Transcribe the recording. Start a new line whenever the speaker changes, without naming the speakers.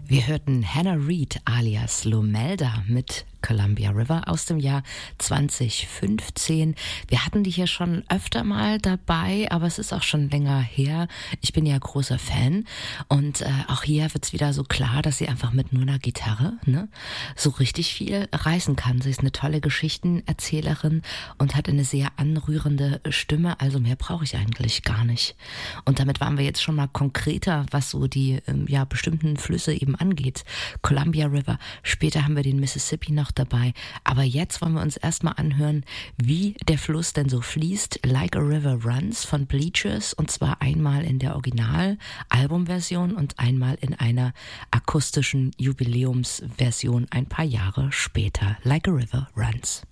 Wir hörten Hannah Reid alias Lomelda mit Columbia River aus dem Jahr 2015. Wir hatten die hier schon öfter mal dabei, aber es ist auch schon länger her. Ich bin ja großer Fan und auch hier wird's wieder so klar, dass sie einfach mit nur einer Gitarre so richtig viel reißen kann. Sie ist eine tolle Geschichtenerzählerin und hat eine sehr anrührende Stimme, also mehr brauche ich eigentlich gar nicht. Und damit waren wir jetzt schon mal konkreter, was so die bestimmten Flüsse eben angeht. Columbia River, später haben wir den Mississippi noch dabei, aber jetzt wollen wir uns erstmal anhören, wie der Fluss denn so fließt. Like a River Runs von Bleachers, und zwar einmal in der Original-Albumversion und einmal in einer akustischen Jubiläumsversion ein paar Jahre später. Like a River Runs.